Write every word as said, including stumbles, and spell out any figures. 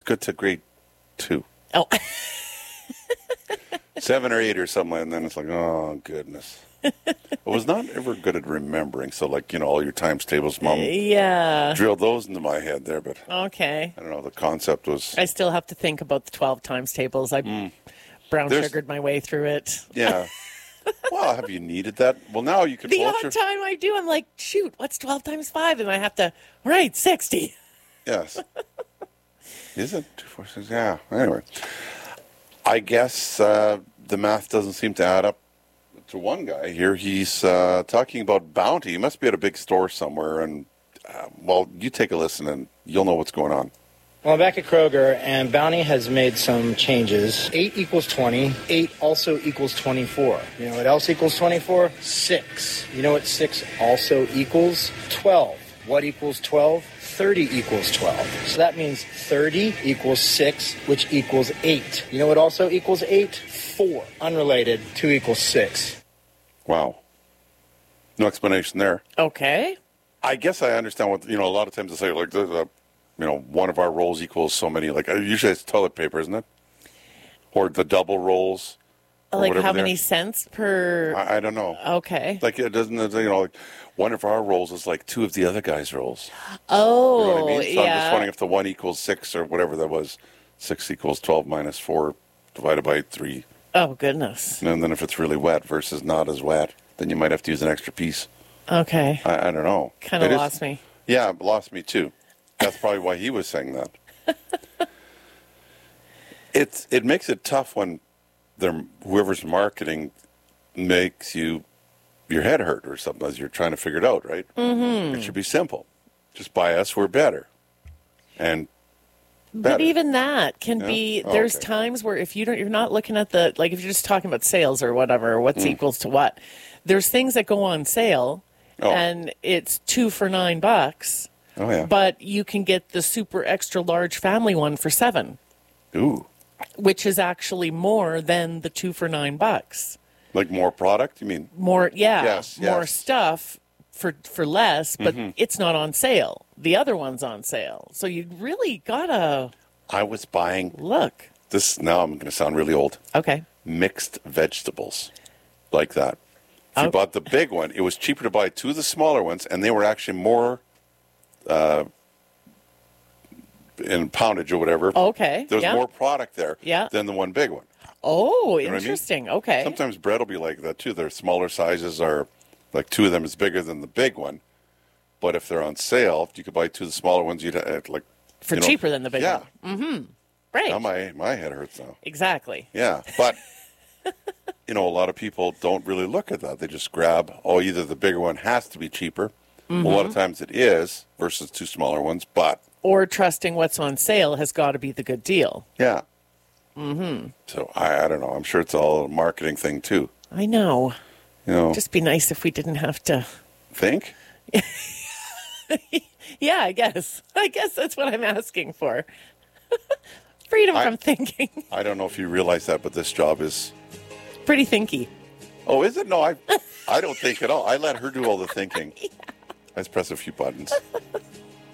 good to grade two. Oh. Seven or eight or something, and then it's like, oh, goodness. I was not ever good at remembering, so like, you know, all your times tables, Mom Yeah. drilled those into my head there, but Okay. I don't know, the concept was... I still have to think about the twelve times tables. I Mm. brown There's- sugared my way through it. Yeah. Well, have you needed that? Well, now you can The float odd your... time I do, I'm like, shoot, what's twelve times five? And I have to, right, sixty. Yes. Is it? Two, four, six, yeah. Anyway. I guess uh, the math doesn't seem to add up to one guy here. He's uh, talking about Bounty. He must be at a big store somewhere. And, uh, well, you take a listen and you'll know what's going on. Well, I'm back at Kroger, and Bounty has made some changes. eight equals twenty. eight also equals twenty-four. You know what else equals twenty-four? six. You know what six also equals? twelve. What equals twelve? thirty equals twelve. So that means thirty equals six, which equals eight. You know what also equals eight? four. Unrelated. two equals six. Wow. No explanation there. Okay. I guess I understand what, you know, a lot of times they say, like, there's a, you know, one of our rolls equals so many. Like, uh, usually it's toilet paper, isn't it? Or the double rolls. or Like whatever how they are. many cents per... I, I don't know. Okay. Like, it doesn't, you know, like, one of our rolls is like two of the other guys' rolls. Oh, You know what I mean? So I'm just yeah. wondering if the one equals six or whatever that was. Six equals twelve minus four divided by three. Oh, goodness. And then if it's really wet versus not as wet, then you might have to use an extra piece. Okay. I, I don't know. Kind It of is- lost me. Yeah, it lost me too. That's probably why he was saying that. It's it makes it tough when they're, whoever's marketing makes you your head hurt or something as you're trying to figure it out, right? Mm-hmm. It should be simple. Just buy us, we're better. And better. But even that can Yeah? be. Oh, There's okay. times where if you don't, you're not looking at the like if you're just talking about sales or whatever, or what's Mm. equals to what. There's things that go on sale, Oh. and it's two for nine bucks. Oh yeah. But you can get the super extra large family one for seven, Ooh. which is actually more than the two for nine bucks. Like more product, you mean? More, yeah, Yes, more yes. stuff for for less, but Mhm. it's not on sale. The other one's on sale, so you really gotta I was buying look. this now I'm gonna sound really old. Okay. Mixed vegetables. Like that. If you Oh. bought the big one, it was cheaper to buy two of the smaller ones, and they were actually more uh, in poundage or whatever. Okay. There's yeah. more product there Yeah. than the one big one. Oh, You know what I mean? interesting. Okay. Sometimes bread will be like that too. Their smaller sizes are like two of them is bigger than the big one. But if they're on sale, if you could buy two of the smaller ones, you'd have like For you know, cheaper than the big yeah. one. Mm-hmm. Right. Now my my head hurts now. Exactly. Yeah, but you know, a lot of people don't really look at that. They just grab, oh, either the bigger one has to be cheaper. Mm-hmm. A lot of times it is versus two smaller ones, but Or trusting what's on sale has got to be the good deal. yeah. Mm-hmm. So I, I don't know. I'm sure it's all a marketing thing too. I know. You know, Just be nice if we didn't have to. think. Yeah, I guess. I guess that's what I'm asking for. Freedom I- from thinking. I don't know if you realize that, but this job is. Pretty thinky. Oh, is it? No, I. I don't think at all. I let her do all the thinking. I just press a few buttons.